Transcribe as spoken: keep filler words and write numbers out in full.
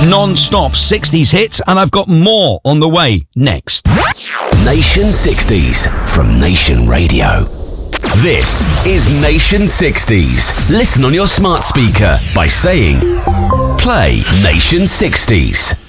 non-stop sixties hits, and I've got more on the way next. Nation sixties from Nation Radio. This is Nation sixties. Listen on your smart speaker by saying, play Nation sixties.